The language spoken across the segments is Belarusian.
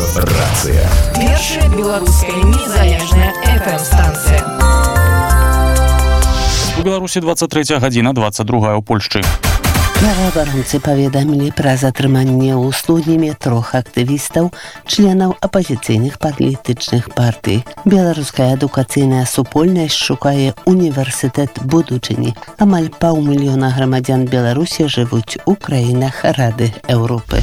Рацыя. Першая беларуская незалежная FM-станцыя. У Беларусі 23 гадзіна, 22 у Польшчы. Праваабаронцы паведамілі пра затрыманне ў Слуніме 3 актывістаў, членаў апазіцыйных палітычных партый. Беларуская адукацыйная супольнасць шукае універсітэт будучыні. Амаль 500 000 грамадзян Беларусі жывуць у краінах Рады Еўропы.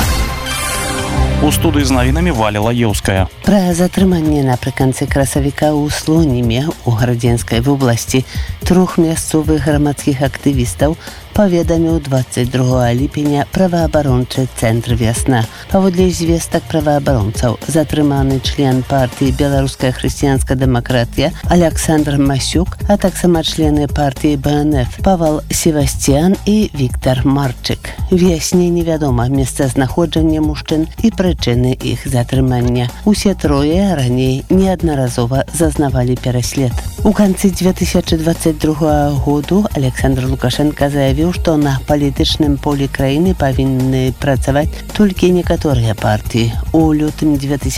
У студыі з навінамі Валя Лаеўская. Пра затрыманне напрыканцы красавіка ў Слоніме у Градзенскай вобласці 3 мясцовых грамадскіх актывістаў паведаміў 22 ліпеня праваабарончы цэнтр «Вясна». Паводле звестак праваабаронцаў, затрыманы член партыі «Беларуская хрысціянская дэмакратія» Александр Масюк, а таксама члены партыі БНФ Павал Севастьян і Віктор Марчык. Вясне невядома месцазнаходжанне мужчын і прычыны іх затрымання. Усе трое раней неаднаразова зазнавалі пераслед. У канцы 2022 году Александр Лукашенко заявіў, што на палітычным полі краіны павінны працаваць толькі некаторыя партыі. У лютым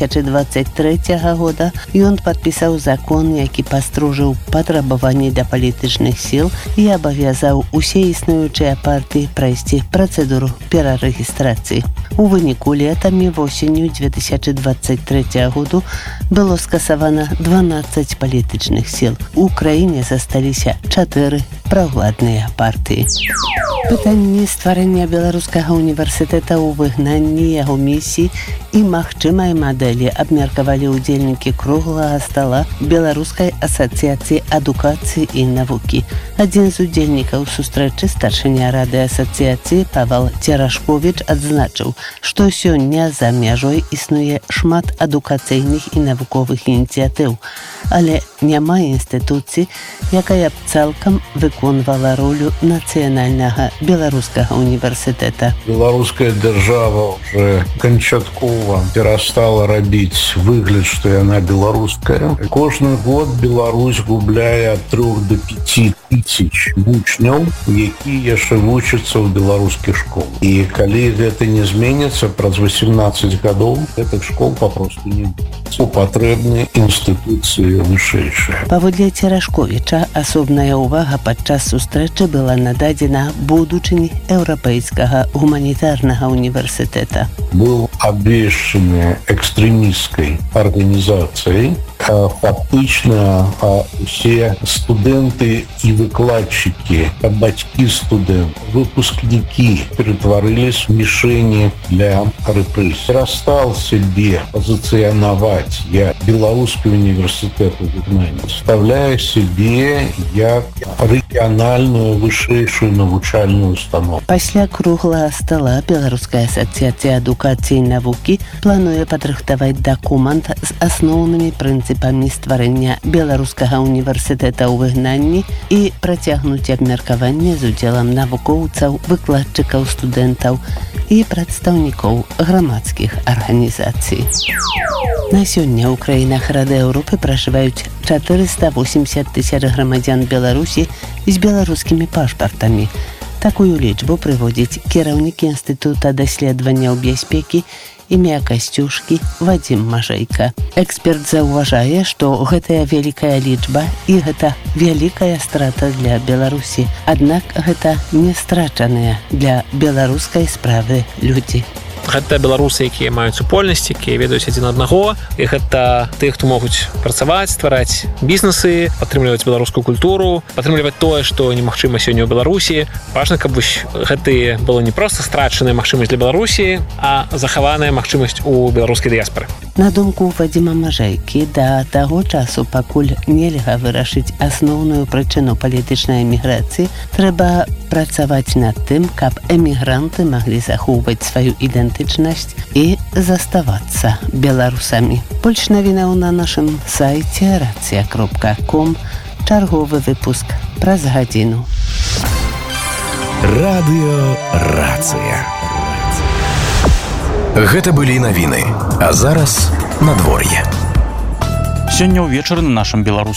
2023 года ён падпісаў закон, які пастружыў патрабаванні да палітычных сіл і абавязаў усе існуючыя партыі прайсці працэдуру перарэгістрацыі. У выніку летам і восенню 2023 году было скасавана 12 палітычных сіл. У краіне засталіся 4 праўладныя партыі. Пытанні стварэння беларускага універсітэта ў выгнанні яго місіі і магчымай мадэлі абмеркавалі ўдзельнікі круглага стала Беларускай асацыяцыі адукацыі і навукі. Адзін з удзельнікаў сустрэчы, старшыня рады асацыяцыі Павал Церашковіч, адзначыў, што сёння за мяжой існуе шмат адукацыйных і навуковых ініцыятыў, але няма інстытуцыі, якая б цалкам выконвала ролю нацыянальнага беларускага універсітэта. Беларуская дзяржава уже канчаткова перастала рабіць выгляд, што яна беларуская. Кожны год Беларусь губляе ад 3 до 5 тысяч вучняў, якія яшчэ вучацца ў беларускіх школах. І калі гэта не зменіцца, праз 18 гадоў гэтых школ папросту не будзе. Патрэбны інстытуцыі вышэйшыя. Паводле Церашковіча, асобная ўвага падчас сустрэчы была нададзена будучыні еўрапейскага гуманітарнага універсітэта. Быў абвешчаны экстрэмісцкай арганізацыяй. Фактычна усе студэнты і выкладчыкі, бацькі студэнтаў, выпускнікі ператварылись в мішені для рэпрэсій. Перастал сябе пазіцыянаваць як беларускі універсітэт у выгнанні, ставляе сябе як рэгіянальную вышэйшую навучальную установу. Пасля круглага стала Беларуская асацыяцыя адукацыі і навукі плануе падрыхтаваць дакумент з асноўнымі прынцыпамі стварэння беларускага універсітэта ў выгнанні і працягнуць абмеркаванне з удзелам навукоўцаў, выкладчыкаў, студэнтаў і прадстаўнікоў грамадскіх арганізацый. На сёння ў краінах Рады Еўропы пражываюць 480 000 грамадзян Беларусі з беларускімі пашпартамі. Такую лічбу прыводзіць кіраўнік інстытута даследаванняў бяспекі імя Касцюшкі Вадзім Мажэйка. Эксперт заўважае, што гэтая вялікая лічба і гэта вялікая страта для Беларусі. Аднак гэта не страчаныя для беларускай справы людзі. Гэта беларусы, якія маюць супольнасці, якія ведаюць адзін аднаго, і гэта тыя, хто могуць працаваць, ствараць бізнесы, падтрымліваць беларускую культуру, падтрымліваць тое, што немагчыма сёння ў Беларусі. Важна, каб гэта было не проста страчаная магчымасць для Беларусі, а захаваная магчымасць у беларускай дыяспары. На думку Вадзіма Мажэйкі, да таго часу, пакуль нельга вырашыць асноўную прычыну палітычнай эміграцыі, трэба працаваць над тым, каб эмігранты маглі захоўваць сваю ідэнтычнасць і заставацца беларусамі. Больш навінаў на нашым сайце racja.com. Чарговы выпуск праз гадзіну. Радыё Рацыя. Гэта былі навіны. А зараз надвор'е. Сёння ўвечары на нашым беларускім